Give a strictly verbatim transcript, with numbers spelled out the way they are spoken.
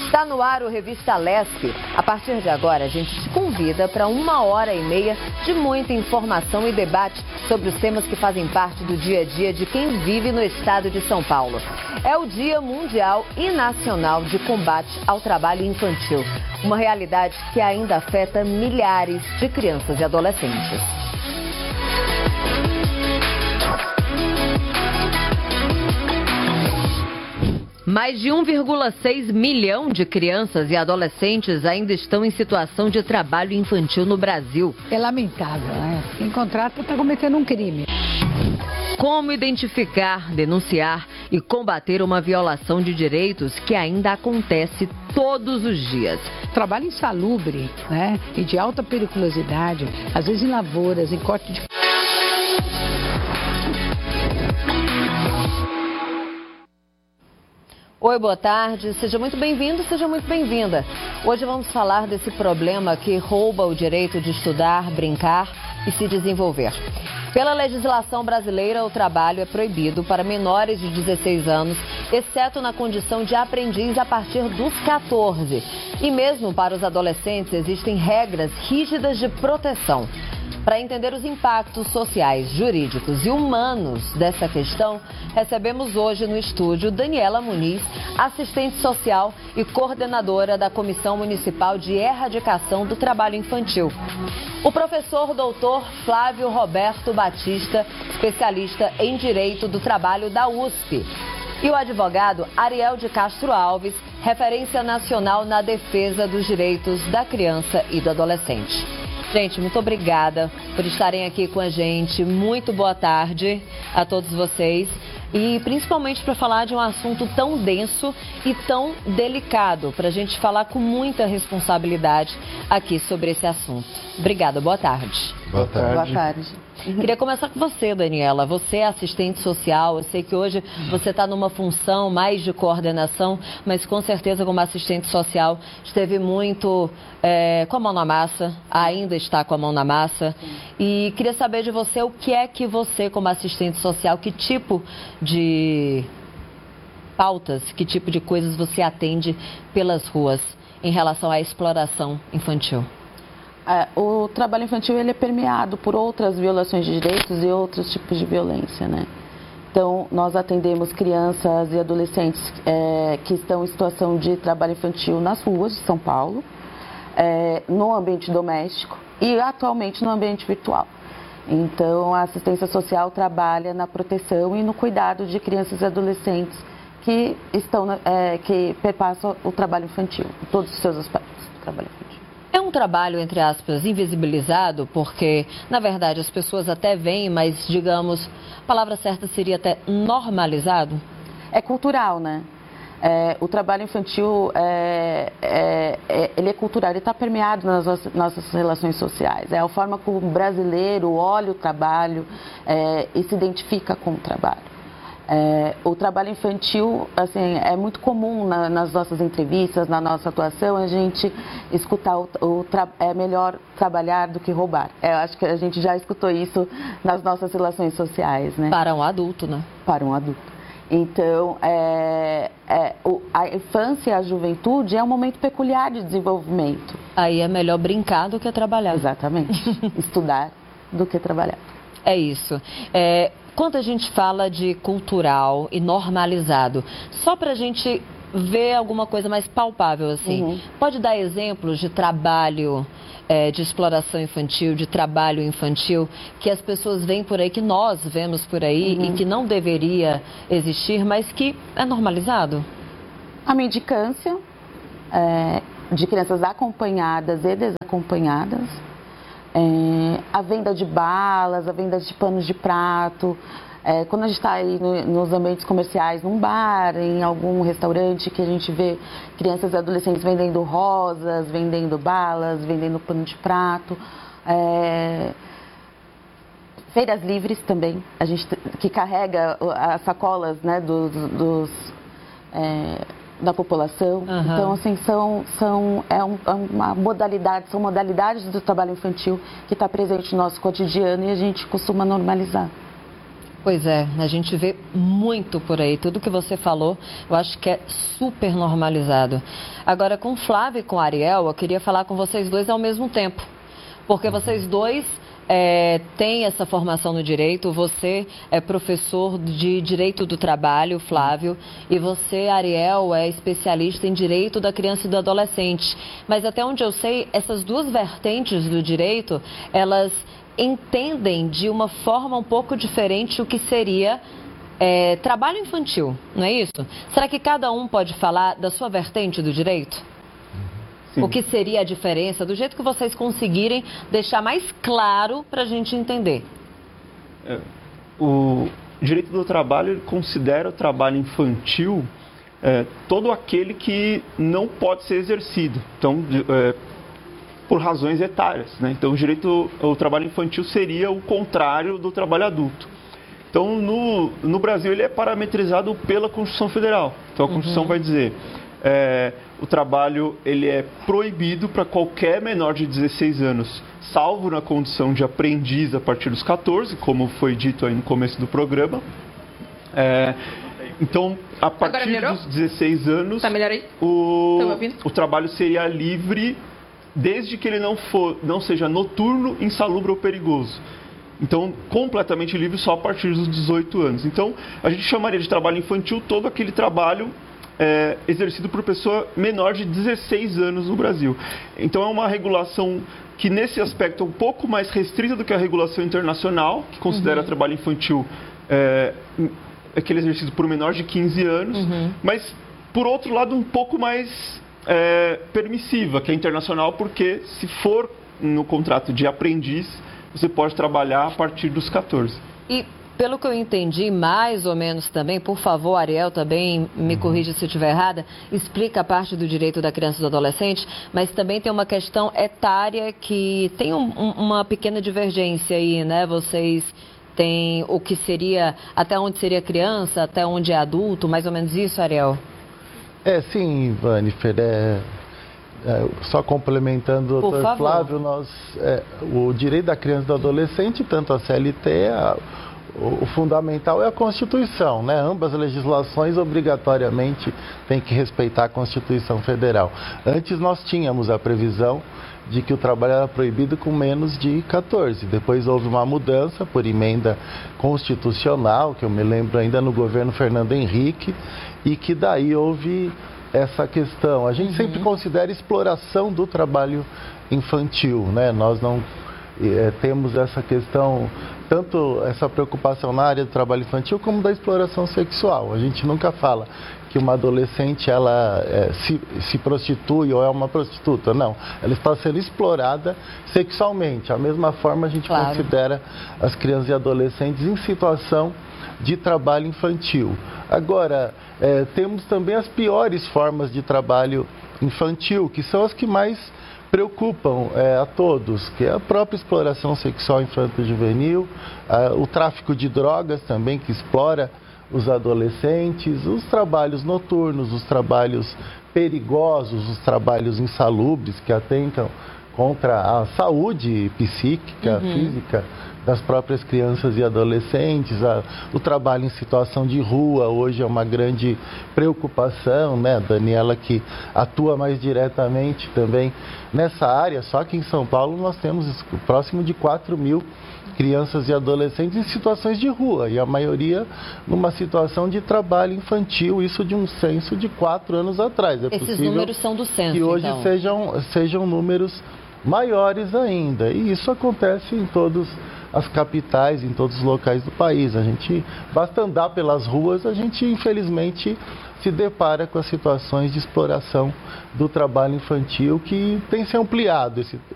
Está no ar o Revista Lespe. A partir de agora, a gente te convida para uma hora e meia de muita informação e debate sobre os temas que fazem parte do dia a dia de quem vive no estado de São Paulo. É o Dia Mundial e Nacional de Combate ao Trabalho Infantil, uma realidade que ainda afeta milhares de crianças e adolescentes. Mais de um vírgula seis milhão de crianças e adolescentes ainda estão em situação de trabalho infantil no Brasil. É lamentável, né? Quem contrata está cometendo um crime. Como identificar, denunciar e combater uma violação de direitos que ainda acontece todos os dias? Trabalho insalubre, né? E de alta periculosidade, às vezes em lavouras, em corte de... Oi, boa tarde. Seja muito bem-vindo, seja muito bem-vinda. Hoje vamos falar desse problema que rouba o direito de estudar, brincar e se desenvolver. Pela legislação brasileira, o trabalho é proibido para menores de dezesseis anos, exceto na condição de aprendiz a partir dos quatorze. E mesmo para os adolescentes, existem regras rígidas de proteção. Para entender os impactos sociais, jurídicos e humanos dessa questão, recebemos hoje no estúdio Daniela Muniz, assistente social e coordenadora da Comissão Municipal de Erradicação do Trabalho Infantil. O professor doutor Flávio Roberto Batista, especialista em Direito do Trabalho da U S P. E o advogado Ariel de Castro Alves, referência nacional na defesa dos direitos da criança e do adolescente. Gente, muito obrigada por estarem aqui com a gente. Muito boa tarde a todos vocês. E principalmente para falar de um assunto tão denso e tão delicado, para a gente falar com muita responsabilidade aqui sobre esse assunto. Obrigada, boa tarde. Boa tarde. Boa tarde. Queria começar com você, Daniela. Você é assistente social, eu sei que hoje você está numa função mais de coordenação, mas com certeza como assistente social esteve muito é, com a mão na massa, ainda está com a mão na massa. E queria saber de você o que é que você, como assistente social, que tipo de pautas, que tipo de coisas você atende pelas ruas em relação à exploração infantil? É, o trabalho infantil ele é permeado por outras violações de direitos e outros tipos de violência, né? Então, nós atendemos crianças e adolescentes é, que estão em situação de trabalho infantil nas ruas de São Paulo, é, no ambiente doméstico e atualmente no ambiente virtual. Então, a assistência social trabalha na proteção e no cuidado de crianças e adolescentes que estão, é, que perpassam o trabalho infantil, todos os seus aspectos do trabalho infantil. É um trabalho, entre aspas, invisibilizado, porque, na verdade, as pessoas até veem, mas, digamos, a palavra certa seria até normalizado? É cultural, né? É, o trabalho infantil, é, é, é, ele é cultural, ele está permeado nas nossas, nossas relações sociais. É a forma como o brasileiro olha o trabalho é, e se identifica com o trabalho. É, o trabalho infantil, assim, é muito comum na, nas nossas entrevistas, na nossa atuação, a gente escutar o, o tra, é melhor trabalhar do que roubar. É, eu acho que a gente já escutou isso nas nossas relações sociais, né? Para um adulto, né? Para um adulto. Então, é, é, o, a infância e a juventude é um momento peculiar de desenvolvimento. Aí é melhor brincar do que trabalhar. Exatamente. Estudar do que trabalhar. É isso. É... Quando a gente fala de cultural e normalizado, só para a gente ver alguma coisa mais palpável assim, uhum. Pode dar exemplos de trabalho, é, de exploração infantil, de trabalho infantil, que as pessoas veem por aí, que nós vemos por aí uhum. E que não deveria existir, mas que é normalizado? A mendicância é, de crianças acompanhadas e desacompanhadas. É, a venda de balas, a venda de panos de prato. É, quando a gente está aí no, nos ambientes comerciais, num bar, em algum restaurante, que a gente vê crianças e adolescentes vendendo rosas, vendendo balas, vendendo pano de prato. É, feiras livres também, a gente que carrega as sacolas, né, dos... dos é, da população. Uhum. Então, assim, são, são, é, um, é uma modalidade, são modalidades do trabalho infantil que está presente no nosso cotidiano e a gente costuma normalizar. Pois é, a gente vê muito por aí. Tudo que você falou, eu acho que é super normalizado. Agora, com o Flávio e com o Ariel, eu queria falar com vocês dois ao mesmo tempo. Porque vocês dois é, têm essa formação no direito. Você é professor de Direito do Trabalho, Flávio, e você, Ariel, é especialista em Direito da Criança e do Adolescente. Mas até onde eu sei, essas duas vertentes do direito, elas entendem de uma forma um pouco diferente o que seria é, trabalho infantil, não é isso? Será que cada um pode falar da sua vertente do direito? Sim. O que seria a diferença, do jeito que vocês conseguirem deixar mais claro para a gente entender? É, o direito do trabalho ele considera o trabalho infantil é, todo aquele que não pode ser exercido. Então, é, por razões etárias, né? Então, o direito ao trabalho infantil seria o contrário do trabalho adulto. Então, no, no Brasil, ele é parametrizado pela Constituição Federal. Então, a Constituição uhum. vai dizer é, o trabalho ele é proibido para qualquer menor de dezesseis anos, salvo na condição de aprendiz a partir dos quatorze, como foi dito aí no começo do programa. É, então, a partir dos dezesseis anos, tá melhor aí? O, o trabalho seria livre, desde que ele não, for, não seja noturno, insalubre ou perigoso. Então, completamente livre só a partir dos dezoito anos. Então, a gente chamaria de trabalho infantil todo aquele trabalho é, exercido por pessoa menor de dezesseis anos no Brasil. Então, é uma regulação que, nesse aspecto, é um pouco mais restrita do que a regulação internacional, que considera uhum. trabalho infantil é, aquele exercido por menor de quinze anos, uhum. mas, por outro lado, um pouco mais É, permissiva, que é internacional, porque se for no contrato de aprendiz, você pode trabalhar a partir dos quatorze. E pelo que eu entendi, mais ou menos também, por favor, Ariel, também me uhum. corrija se eu estiver errada, explica a parte do direito da criança e do adolescente, mas também tem uma questão etária que tem um, um, uma pequena divergência aí, né? Vocês têm o que seria, até onde seria criança, até onde é adulto, mais ou menos isso, Ariel? É, sim, Vanifer, é, é, só complementando o doutor Flávio, nós, é, o direito da criança e do adolescente, tanto a C L T, a, o, o fundamental é a Constituição, né? Ambas as legislações obrigatoriamente têm que respeitar a Constituição Federal. Antes nós tínhamos a previsão de que o trabalho era proibido com menos de quatorze. Depois houve uma mudança por emenda constitucional, que eu me lembro ainda no governo Fernando Henrique, e que daí houve essa questão. A gente uhum. sempre considera exploração do trabalho infantil, né? Nós não é, temos essa questão, tanto essa preocupação na área do trabalho infantil como da exploração sexual. A gente nunca fala que uma adolescente ela é, se, se prostitui ou é uma prostituta, não. Ela está sendo explorada sexualmente. Da mesma forma a gente claro. considera as crianças e adolescentes em situação de trabalho infantil. Agora, é, temos também as piores formas de trabalho infantil, que são as que mais preocupam é, a todos, que é a própria exploração sexual infanto-juvenil, o tráfico de drogas também, que explora os adolescentes, os trabalhos noturnos, os trabalhos perigosos, os trabalhos insalubres que atentam contra a saúde psíquica, uhum. física das próprias crianças e adolescentes. A, o trabalho em situação de rua hoje é uma grande preocupação, né? Daniela, que atua mais diretamente também nessa área. Só que em São Paulo nós temos próximo de quatro mil crianças e adolescentes em situações de rua, e a maioria numa situação de trabalho infantil, isso de um censo de quatro anos atrás. É Esses números são do censo, que hoje então. sejam, sejam números maiores ainda, e isso acontece em todas as capitais, em todos os locais do país. A gente, basta andar pelas ruas, a gente infelizmente se depara com as situações de exploração do trabalho infantil, que tem se ampliado esse,